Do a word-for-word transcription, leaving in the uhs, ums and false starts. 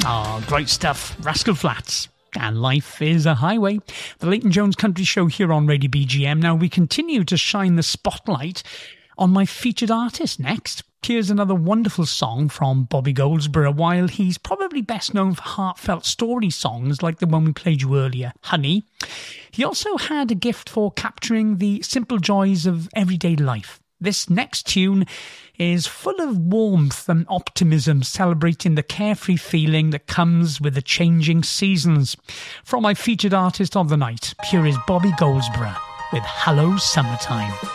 Ah, great stuff. Rascal Flatts. And Life is a Highway. The Leighton Jones Country Show here on Radio B G M. Now, we continue to shine the spotlight on my featured artist next. Here's another wonderful song from Bobby Goldsboro. While he's probably best known for heartfelt story songs like the one we played you earlier, Honey, he also had a gift for capturing the simple joys of everyday life. This next tune is full of warmth and optimism, celebrating the carefree feeling that comes with the changing seasons. From my featured artist of the night, here is Bobby Goldsboro with Hello Summertime.